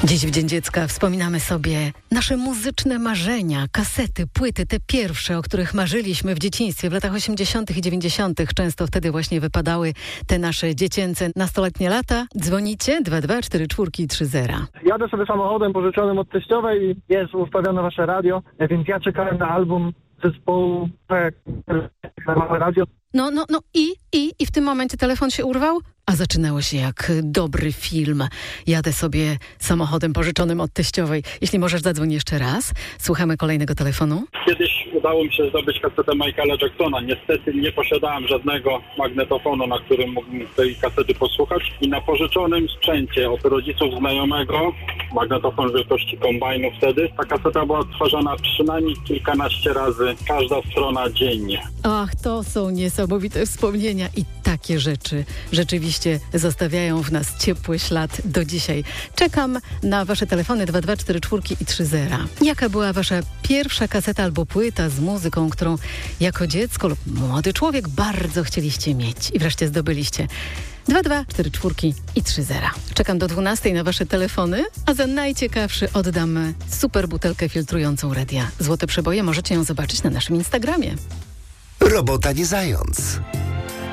Dziś w Dzień Dziecka wspominamy sobie nasze muzyczne marzenia, kasety, płyty, te pierwsze, o których marzyliśmy w dzieciństwie w latach 80. i 90. Często wtedy właśnie wypadały te nasze dziecięce, nastoletnie lata. Dzwonicie 224430. Jadę sobie samochodem pożyczonym od teściowej i jest ustawione wasze radio, więc ja czekałem na album zespołu radio. No i w tym momencie telefon się urwał? A zaczynało się jak dobry film. Jadę sobie samochodem pożyczonym od teściowej. Jeśli możesz, zadzwoń jeszcze raz. Słuchamy kolejnego telefonu. Kiedyś udało mi się zdobyć kasetę Michaela Jacksona. Niestety nie posiadałem żadnego magnetofonu, na którym mógłbym tej kasety posłuchać. I na pożyczonym sprzęcie od rodziców znajomego, magnetofon wielkości kombajnu wtedy, ta kaseta była odtwarzana przynajmniej kilkanaście razy, każda strona dziennie. Ach, to są niesamowite wspomnienia i takie rzeczy rzeczywiście zostawiają w nas ciepły ślad do dzisiaj. Czekam na wasze telefony 2244 i 30. Jaka była wasza pierwsza kaseta albo płyta z muzyką, którą jako dziecko lub młody człowiek bardzo chcieliście mieć i wreszcie zdobyliście? 2244 i 30. Czekam do 12 na wasze telefony, a za najciekawszy oddam super butelkę filtrującą radia. Złote przeboje możecie ją zobaczyć na naszym Instagramie. Robota nie zając.